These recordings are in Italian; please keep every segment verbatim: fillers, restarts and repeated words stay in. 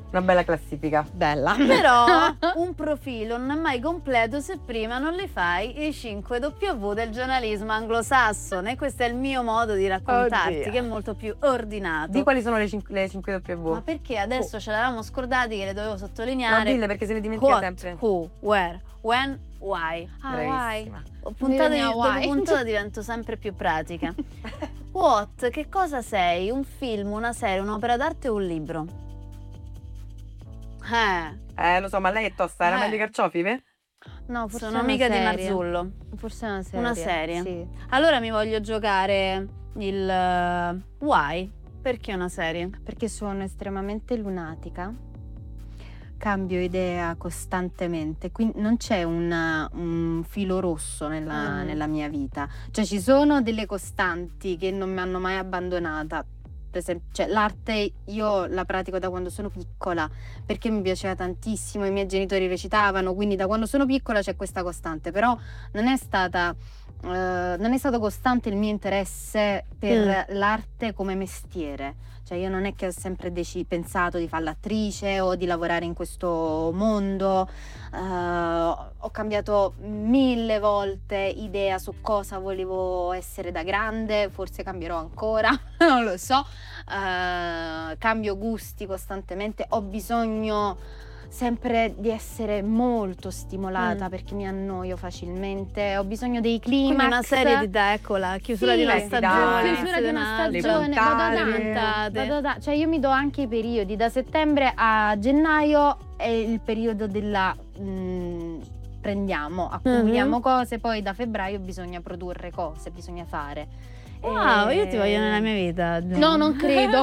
Una bella classifica. Bella. Però un profilo non è mai completo se prima non li fai i cinque W del giornalismo anglosassone. Questo è il mio modo di raccontarti, Oddio. che è molto più ordinato. Di quali sono le cinque, le cinque W? Ma perché adesso Oh. ce l'avevamo scordati che le dovevo No, sottolineare. dille perché se ne dimentica What, sempre. who, where, when, why. Ah, Bravissima. Ho puntata di, Bisogna dopo why. puntata divento sempre più pratica. What, che cosa sei? Un film, una serie, un'opera d'arte o un libro? Eh, Eh, lo so, ma lei è tosta, era Eh. meglio i carciofi, ve? No, forse sono è una amica di serie. Marzullo. Forse è una serie. Una serie. Sì. Allora mi voglio giocare il eh, why. Perché una serie? Perché sono estremamente lunatica, cambio idea costantemente, quindi non c'è una- un filo rosso nella, Mm. nella mia vita, cioè ci sono delle costanti che non mi hanno mai abbandonata. Per esempio, cioè, l'arte io la pratico da quando sono piccola perché mi piaceva tantissimo, i miei genitori recitavano, quindi da quando sono piccola c'è questa costante, però non è stata eh, non è stato costante il mio interesse per l'arte come mestiere. Cioè io non è che ho sempre deci- pensato di fare l'attrice o di lavorare in questo mondo. Eh, ho cambiato mille volte idea su cosa volevo essere da grande, forse cambierò ancora, non lo so. Eh, cambio gusti costantemente, ho bisogno sempre di essere molto stimolata Mm. perché mi annoio facilmente, ho bisogno dei climax. Quindi una serie di te, eccola, chiusura Sì, di una sì, stagione, dai. chiusura di una Le stagione, vado puntate. avanti, vado da- cioè io mi do anche i periodi, da settembre a gennaio è il periodo della mm, prendiamo, accumuliamo cose, poi da febbraio bisogna produrre cose, bisogna fare. Wow, E- io ti voglio nella mia vita. No, non credo.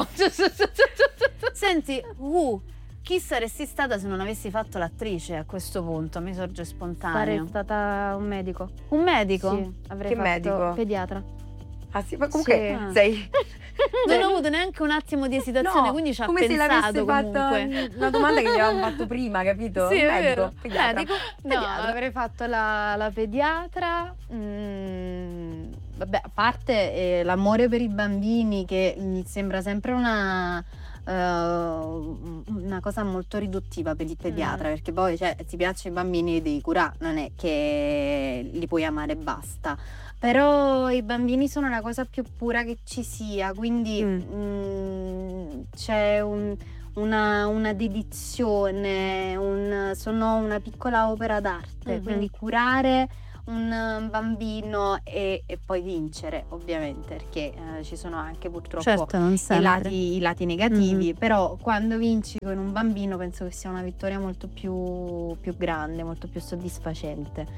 Senti, uh, chi saresti stata se non avessi fatto l'attrice a questo punto? Mi sorge Sarei spontaneo. stata un medico. Un medico? Sì, avrei Che fatto medico? pediatra. Ah sì, ma comunque Sì. sei... Non ho avuto neanche un attimo di esitazione, No, quindi ci ha come se l'avesse pensato comunque. fatto una domanda che gli avevamo fatto prima, capito? Sì, è Medico, vero. pediatra. Medico, No, pediatra. avrei fatto la, la pediatra. mm, vabbè, a parte eh, l'amore per i bambini, che mi sembra sempre una, eh, una cosa molto riduttiva per il pediatra, Mm. perché poi cioè, ti piacciono i bambini li devi curare, non è che li puoi amare e basta. Però i bambini sono la cosa più pura che ci sia, quindi Mm. mm, c'è un- una, una dedizione, un- sono una piccola opera d'arte, Mhm. quindi curare un bambino e, e poi vincere, ovviamente, perché eh, ci sono anche purtroppo Certo, non i sempre. lati, i lati negativi, Mhm. però quando vinci con un bambino penso che sia una vittoria molto più, più grande, molto più soddisfacente.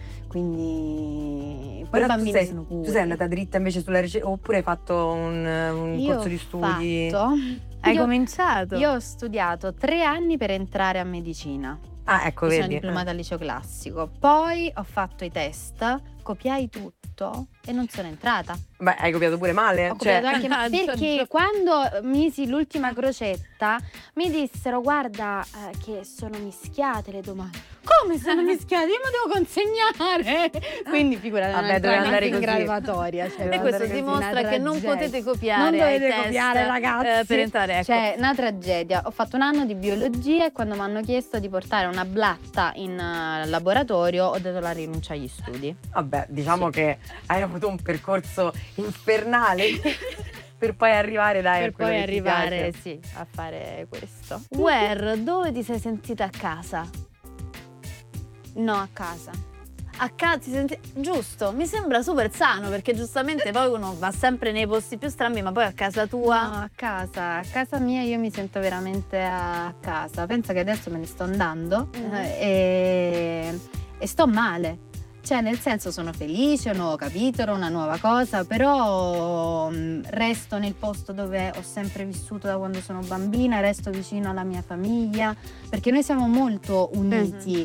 Quindi poi Però i tu bambini sei, sono tu puri. sei andata dritta invece sulla ricerca oppure hai fatto un, un Io corso di ho studi? fatto- Hai io- cominciato? Io ho studiato tre anni per entrare a medicina. Ah, ecco, Mi sono vedi. diplomata al liceo classico. Poi ho fatto i test, copiai tutto e non sono entrata. Beh, hai copiato pure male. Ho Cioè, copiato anche Ah, perché già. quando misi l'ultima crocetta mi dissero guarda eh, che sono mischiate le domande. Come sono mischiate? Io mi devo consegnare. Quindi figurati, Vabbè, non entrare doveva andare neanche in così. graduatoria. Cioè, E doveva questo andare così, dimostra una che non tragedia. potete copiare Non dovete ai test, copiare, ragazzi. eh, per entrare, ecco. Cioè, una tragedia. Ho fatto un anno di biologia e quando mi hanno chiesto di portare una blatta in eh, laboratorio ho dato la rinuncia agli studi. vabbè, diciamo che hai avuto un percorso infernale per poi arrivare dai, a per quello poi che ti arrivare, piace. sì, a fare questo. Where, dove ti sei sentita a casa? No, a casa. A casa ti senti... Giusto, mi sembra super sano perché giustamente poi uno va sempre nei posti più strambi, ma poi a casa tua... No, a casa, a casa mia io mi sento veramente a casa. Pensa che adesso me ne sto andando Mhm. eh, e, e sto male. Cioè, nel senso, sono felice, un nuovo capitolo, una nuova cosa, però mh, resto nel posto dove ho sempre vissuto da quando sono bambina, resto vicino alla mia famiglia, perché noi siamo molto uniti.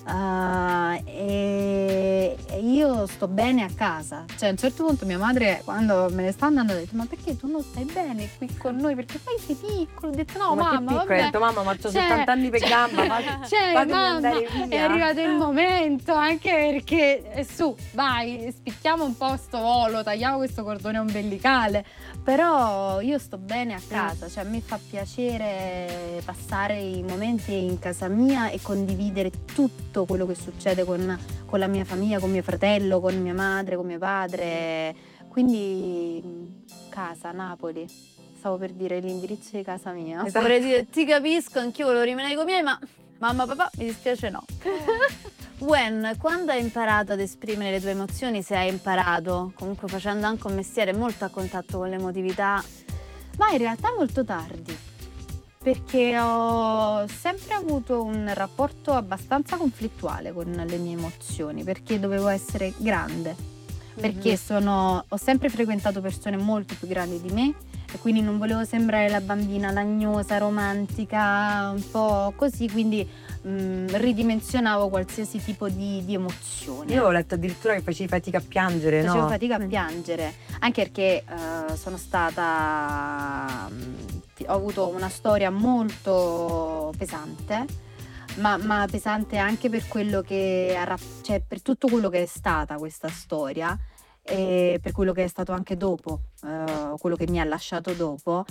Uh, e, e io sto bene a casa. Cioè a un certo punto mia madre, quando me ne sta andando, ha detto: ma perché tu non stai bene qui con noi? Perché poi sei piccolo. Ho detto: no, ma mamma, che piccolo, vabbè. ho detto: mamma, ma c'ho Cioè, settanta anni per gamba, ma cioè, fatemi mamma, andare è via. arrivato il momento, anche perché eh, su, vai, spicchiamo un po' sto volo, tagliamo questo cordone ombelicale. Però io sto bene a casa, cioè a me fa piacere passare i momenti in casa mia e condividere tutto quello che succede con, con la mia famiglia, con mio fratello, con mia madre, con mio padre. Quindi casa, Napoli. Stavo per dire l'indirizzo di casa mia. Esatto. Vorrei dire: ti capisco, anch'io volevo rimanere con i miei, ma mamma, papà, mi dispiace no. Gwen, quando hai imparato ad esprimere le tue emozioni, se hai imparato, comunque facendo anche un mestiere molto a contatto con l'emotività? Ma in realtà molto tardi, perché ho sempre avuto un rapporto abbastanza conflittuale con le mie emozioni, perché dovevo essere grande, perché mm-hmm. sono, ho sempre frequentato persone molto più grandi di me e quindi non volevo sembrare la bambina lagnosa, romantica, un po' così, quindi mh, ridimensionavo qualsiasi tipo di, di emozione. Io ho letto addirittura che facevi fatica a piangere, Facevo no? Facevo fatica a piangere, anche perché uh, sono stata... Mh, ho avuto una storia molto pesante, ma, ma pesante anche per quello che ha, cioè per tutto quello che è stata questa storia e per quello che è stato anche dopo, uh, quello che mi ha lasciato dopo,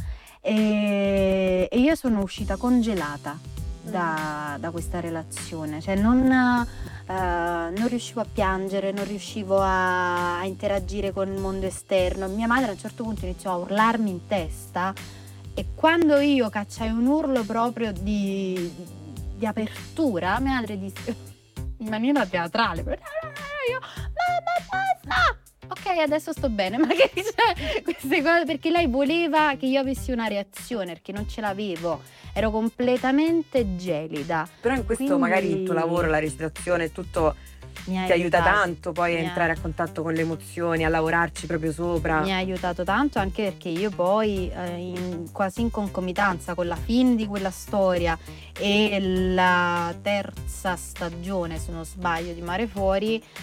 e, e io sono uscita congelata da, da questa relazione, cioè non, uh, non riuscivo a piangere, non riuscivo a, a interagire con il mondo esterno. Mia madre a un certo punto iniziò a urlarmi in testa e quando io cacciai un urlo proprio di, di apertura, mia madre disse in maniera teatrale: io, mamma, basta! Ok, adesso sto bene, ma che c'è? Queste cose, perché lei voleva che io avessi una reazione, perché non ce l'avevo, ero completamente gelida. Però in questo Quindi... magari il tuo lavoro, la recitazione, tutto mi ti aiuta tanto poi a entrare a contatto con le emozioni, a lavorarci proprio sopra. Mi ha aiutato tanto, anche perché io poi eh, in, quasi in concomitanza con la fine di quella storia e la terza stagione, se non sbaglio, di Mare Fuori, eh,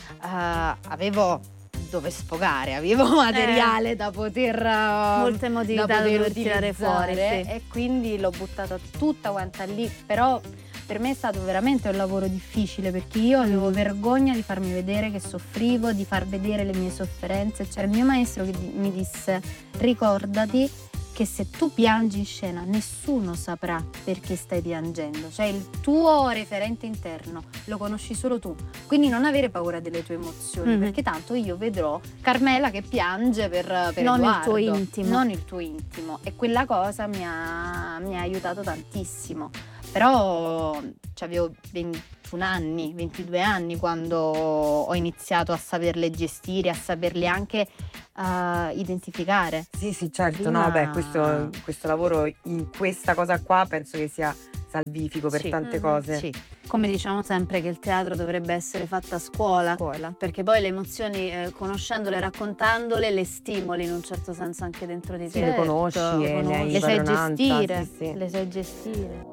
avevo dove sfogare, avevo materiale eh, da poter uh, molte emotività da poter tirare fuori, sì. E quindi l'ho buttata tutta quanta lì. Però per me è stato veramente un lavoro difficile, perché io avevo vergogna di farmi vedere che soffrivo, di far vedere le mie sofferenze. C'era il mio maestro che mi disse: ricordati che se tu piangi in scena nessuno saprà perché stai piangendo, cioè il tuo referente interno lo conosci solo tu, quindi non avere paura delle tue emozioni, mm-hmm. perché tanto io vedrò Carmela che piange per, per non Edoardo, il tuo intimo, non il tuo intimo, e quella cosa mi ha, mi ha aiutato tantissimo. Però cioè, avevo ventuno anni, ventidue anni quando ho iniziato a saperle gestire, a saperle anche uh, identificare. Sì, sì, certo. Prima... No, beh, questo, questo lavoro in questa cosa qua penso che sia salvifico per sì. tante mm-hmm. cose. Sì. Come diciamo sempre che il teatro dovrebbe essere fatto a scuola, scuola. Perché poi le emozioni, eh, conoscendole, raccontandole, le stimoli in un certo senso anche dentro di te. Sì, le conosci, le, le, hai le sai gestire, sì, sì. le sai gestire.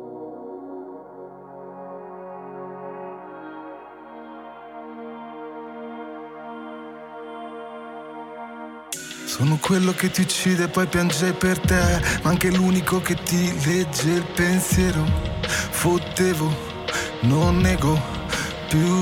Sono quello che ti uccide e poi piange per te, ma anche l'unico che ti legge il pensiero. Fottevo, non nego più